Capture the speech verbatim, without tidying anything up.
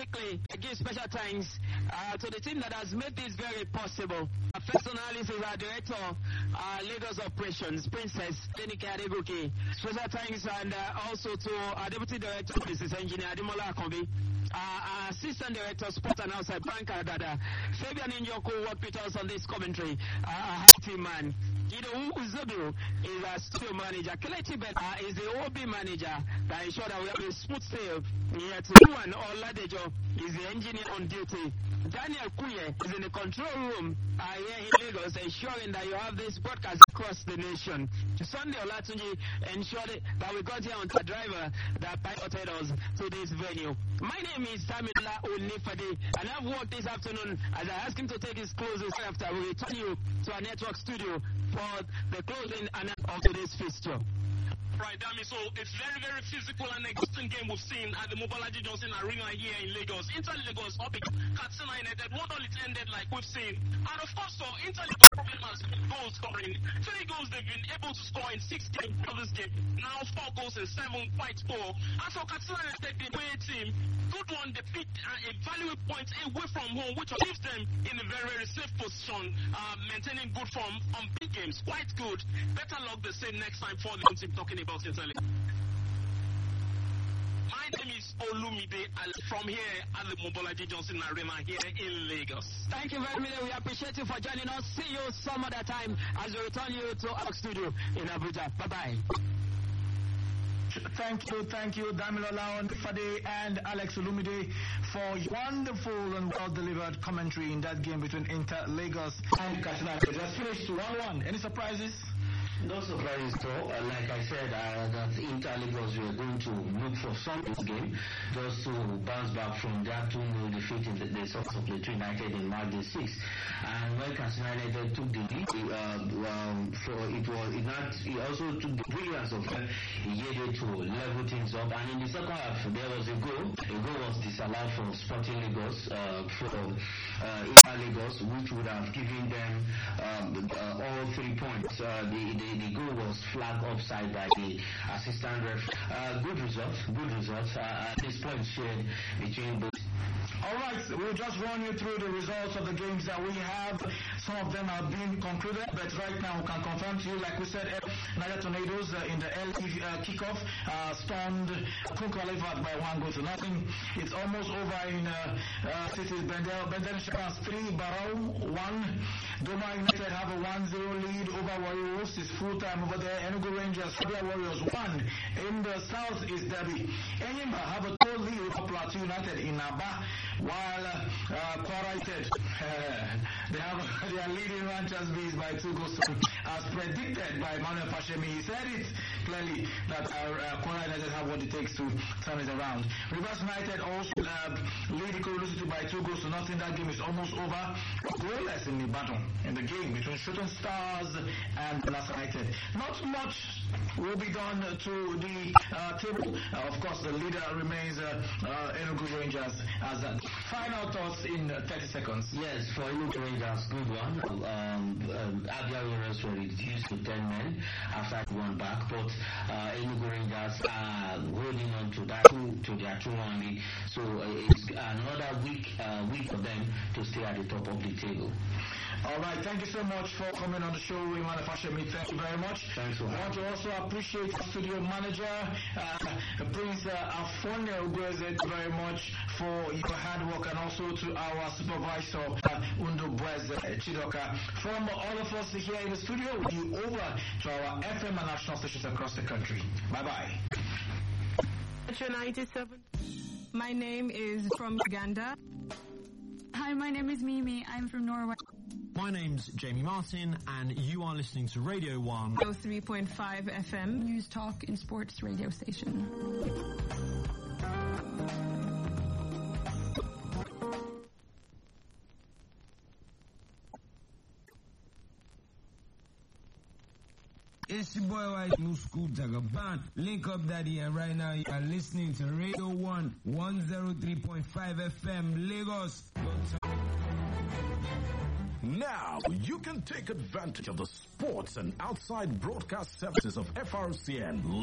quickly give special thanks uh, to the team that has made this very possible. Uh, first on our list is our director, uh, Lagos Operations, Princess Denike Adegoke. Special thanks and uh, also to our deputy director, Missus Engineer Ademola Akombi. Uh, our assistant director, Sport and Outside, Frank Adada. Fabian Injoko worked with us on this commentary. Uh, our team man. Ido Uzobiru is our studio manager. Kelechi Bet uh, is the O B manager that ensure that we have a smooth sail here to Juan Oladejo is the engineer on duty. Daniel Kuye is in the control room uh, here in Lagos, ensuring that you have this broadcast across the nation. Sunday Olatunji ensured that we got here on the driver that piloted us to this venue. My name is Tamila Onifade, and I've worked this afternoon as I asked him to take his closing after we return you to our network studio for the closing of today's fixture. Right, Dami, so it's very, very physical and exciting game we've seen at the Mobolaji Johnson Arena here in Lagos. Inter Lagos up against Katsina United. One all it ended like we've seen. And of course, so Inter Lagos problem has been goal scoring. Three goals they've been able to score in six games for this game. Now four goals in seven, quite poor. And for Katsina United, the away team, good one, they picked uh, a valuable point away from home, which leaves them in a very, very safe position, uh, maintaining good form on big games. Quite good. Better luck the same next time for the team talking about. My name is Olumide from here at the Mobolaji Johnson Arena here in Lagos. Thank you very much. We appreciate you for joining us. See you some other time as we return you to our studio in Abuja. Bye-bye. Thank you, thank you, Damilola Fade and Alex Olumide for wonderful and well-delivered commentary in that game between Inter Lagos and Katsina. Just finished one one. Any surprises? No surprises, though. Uh, like I said, uh, that Inter Lagos were going to look for some in this game just to bounce back from that two nil defeat in the, the Source of Plateau United in March the sixth. And when Katsina United took the lead, uh, um, for it was it, not, it also took the brilliance of uh, Yede to level things up. And in the second half, there was a goal. A goal was disallowed from Sporting Lagos uh, for uh, Inter Lagos, which would have given them um, uh, all three points. Uh, the, the The goal was flagged offside by the assistant ref. Uh, good result, good result. Uh, at this point shared between both. All right, we'll just run you through the results of the games that we have. Some of them are being concluded, but right now we can confirm to you, like we said, Niger Tornadoes uh, in the early uh, kickoff uh, stunned Kunko Levat by one goal to nothing. It's almost over in uh, uh, Cities Bendel. Bendel Shepherds three, Barrow one. Doma United have a one zero lead over Warriors. It's full time over there. Enugu Rangers, Fabia Warriors one. In the south is Derby. Enyimba have a two lead over Plateau United in Aba. While uh, Kwara United, uh, they have they are leading Ranchers Bees by two goals to, as predicted by Manuel Pashemi. He said it clearly that our uh, Kwara United have what it takes to turn it around. Rivers United also uh, lead Ikorodu City by two goals to nothing. That game is almost over. Goalless in the battle in the game between Shooting Stars and Nasa United. Not much will be done to the uh, table. Uh, of course, the leader remains uh, uh, Enugu Rangers as a final thoughts in uh, thirty seconds. Yes, for Enugu Rangers, good one. Um, um, Abia Warriors were reduced to ten men after one back, but uh, Enugu Rangers are holding on to that two, to their two one lead. So uh, it's another week uh, week for them to stay at the top of the table. All right, thank you so much for coming on the show, Imana Fashemi. Thank you very much. Thanks for I want to also appreciate our studio manager, uh, Prince uh, Afone Ugweze, very much for your hard work, and also to our supervisor, uh, Undo Bweze Chidoka. From all of us here in the studio, we over to our F M and national stations across the country. Bye-bye. ninety-seven. My name is from Uganda. Hi, my name is Mimi. I'm from Norway. My name's Jamie Martin, and you are listening to Radio one. oh three point five F M. News, talk, and sports radio station. It's your boy White New School Jagaban. Link up, Daddy, and right now you are listening to Radio one, one oh three point five F M, Lagos. Now you can take advantage of the sports and outside broadcast services of F R C N.